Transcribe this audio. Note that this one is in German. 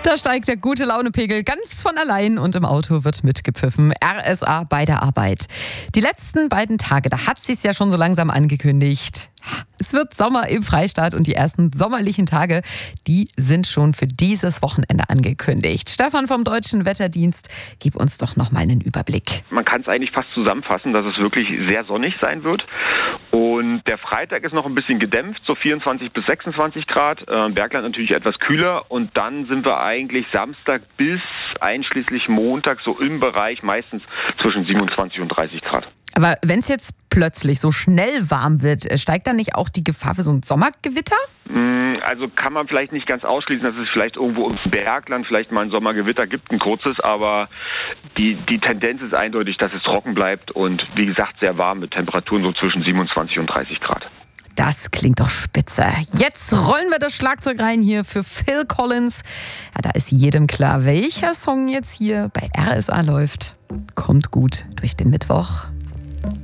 Da steigt der Gute-Laune-Pegel ganz von allein und im Auto wird mitgepfiffen. RSA bei der Arbeit. Die letzten beiden Tage, da hat sich's ja schon so langsam angekündigt. Es wird Sommer im Freistaat und die ersten sommerlichen Tage, die sind schon für dieses Wochenende angekündigt. Stefan vom Deutschen Wetterdienst, gib uns doch noch mal einen Überblick. Man kann es eigentlich fast zusammenfassen, dass es wirklich sehr sonnig sein wird. Und der Freitag ist noch ein bisschen gedämpft, so 24 bis 26 Grad. Bergland natürlich etwas kühler. Und dann sind wir eigentlich Samstag bis einschließlich Montag so im Bereich meistens zwischen 27 und 30 Grad. Aber wenn es jetzt plötzlich so schnell warm wird, steigt dann nicht auch die Gefahr für so ein Sommergewitter? Also kann man vielleicht nicht ganz ausschließen, dass es vielleicht irgendwo im Bergland vielleicht mal ein Sommergewitter gibt, ein kurzes, aber die Tendenz ist eindeutig, dass es trocken bleibt und wie gesagt sehr warm mit Temperaturen so zwischen 27 und 30 Grad. Das klingt doch spitze. Jetzt rollen wir das Schlagzeug rein hier für Phil Collins. Ja, da ist jedem klar, welcher Song jetzt hier bei RSA läuft. Kommt gut durch den Mittwoch.